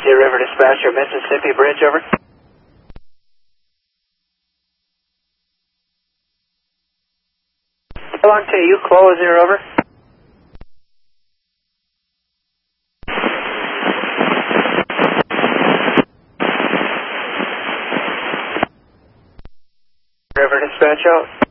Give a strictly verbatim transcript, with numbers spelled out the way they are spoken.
Tennessee River Dispatcher, Mississippi Bridge, over. How long till you close here, over? River Dispatch out.